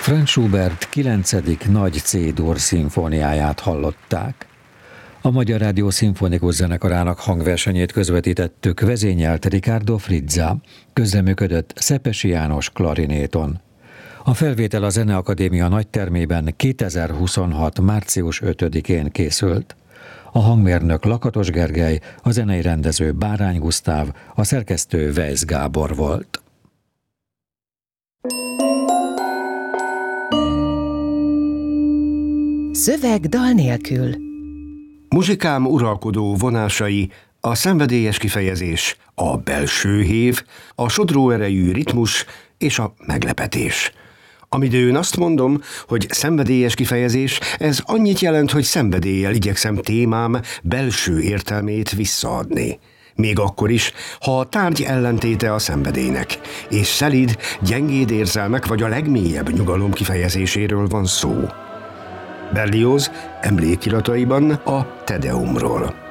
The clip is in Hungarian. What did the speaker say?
Franz Schubert 9. nagy C-dur szimfóniáját hallották. A Magyar Rádió Szimfonikus Zenekarának hangversenyét közvetítettük, vezényelt Riccardo Frizza, közreműködött Szepesi János klarinéton. A felvétel a Zeneakadémia nagytermében 2026. március 5-én készült. A hangmérnök Lakatos Gergely, a zenei rendező Bárány Gusztáv, a szerkesztő Weisz Gábor volt. Szöveg dal nélkül. Muzsikám uralkodó vonásai, a szenvedélyes kifejezés, a belső hév, a sodró erejű ritmus és a meglepetés. Amidőn azt mondom, hogy szenvedélyes kifejezés, ez annyit jelent, hogy szenvedéllyel igyekszem témám belső értelmét visszaadni. Még akkor is, ha a tárgy ellentéte a szenvedélynek, és szelíd, gyengéd érzelmek vagy a legmélyebb nyugalom kifejezéséről van szó. Berlioz emlékirataiban a Te Deumról.